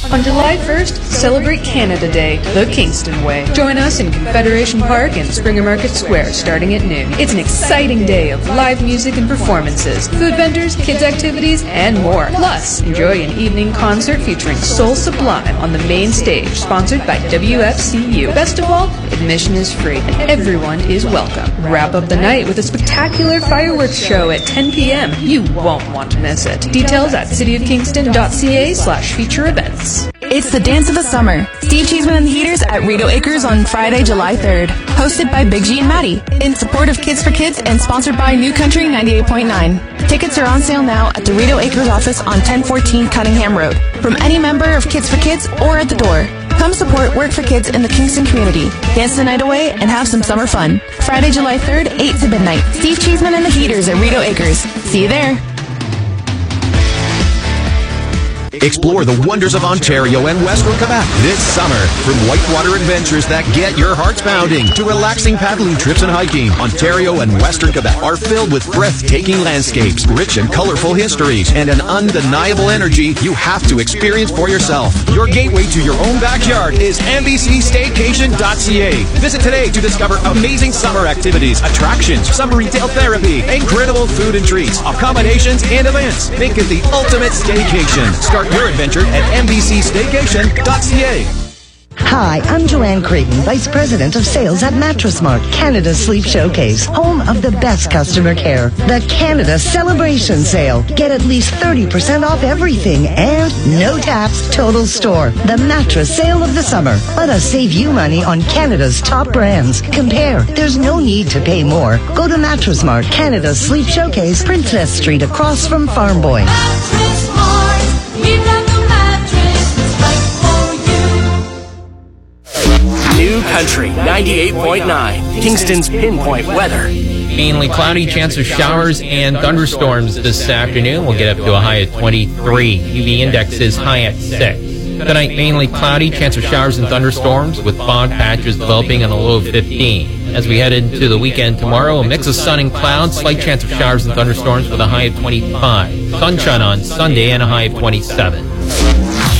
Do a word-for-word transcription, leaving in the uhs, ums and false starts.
On July first, celebrate Canada Day the Kingston way. Join us in Confederation Park and Springer Market Square starting at noon. It's an exciting day of live music and performances, food vendors, kids activities, and more. Plus, enjoy an evening concert featuring Soul Sublime on the main stage, sponsored by W F C U. Best of all, admission is free and everyone is welcome. Wrap up the night with a spectacular fireworks show at ten p.m. You won't want to miss it. Details at cityofkingston.ca slash feature events. It's the dance of the summer. Steve Cheeseman and the Heaters at Rito Acres on Friday, July third. Hosted by Big G and Maddie. In support of Kids for Kids and sponsored by New Country ninety-eight point nine. Tickets are on sale now at the Rito Acres office on ten fourteen Cunningham Road. From any member of Kids for Kids or at the door. Come support Work for Kids in the Kingston community. Dance the night away and have some summer fun. Friday, July third, eight to midnight. Steve Cheeseman and the Heaters at Rito Acres. See you there. Explore the wonders of Ontario and Western Quebec this summer. From whitewater adventures that get your hearts pounding to relaxing paddling trips and hiking, Ontario and Western Quebec are filled with breathtaking landscapes, rich and colorful histories, and an undeniable energy you have to experience for yourself. Your gateway to your own backyard is M B C staycation dot c a. Visit today to discover amazing summer activities, attractions, summer retail therapy, incredible food and treats, accommodations, and events. Make it the ultimate staycation. Start your adventure at M B C staycation dot c a. Hi, I'm Joanne Creighton, Vice President of Sales at Mattress Mart, Canada's Sleep Showcase, home of the best customer care. The Canada Celebration Sale. Get at least thirty percent off everything and no tax, total store. The mattress sale of the summer. Let us save you money on Canada's top brands. Compare. There's no need to pay more. Go to Mattress Mart, Canada's Sleep Showcase, Princess Street, across from Farm Boy. Mattress Mart, we've got the mattress that's right for you. New Country ninety-eight point nine, Kingston's pinpoint weather. Mainly cloudy, chance of showers and thunderstorms this afternoon. We'll get up to a high of twenty-three. U V index is high at six. Tonight, mainly cloudy, chance of showers and thunderstorms with fog patches developing and a low of fifteen. As we head into the weekend tomorrow, a mix of sun and clouds, slight chance of showers and thunderstorms with a high of twenty-five. Sunshine on Sunday and a high of twenty-seven.